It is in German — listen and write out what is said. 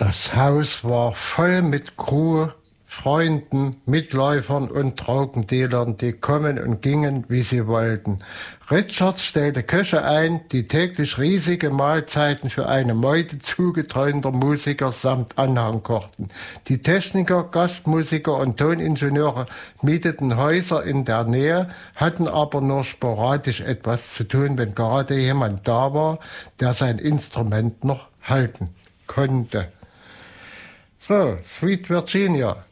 Das Haus war voll mit Crew, Freunden, Mitläufern und Traubendealern, die kommen und gingen, wie sie wollten. Richards stellte Köche ein, die täglich riesige Mahlzeiten für eine Meute zugetreuter Musiker samt Anhang kochten. Die Techniker, Gastmusiker und Toningenieure mieteten Häuser in der Nähe, hatten aber nur sporadisch etwas zu tun, wenn gerade jemand da war, der sein Instrument noch halten konnte. So, Sweet Virginia.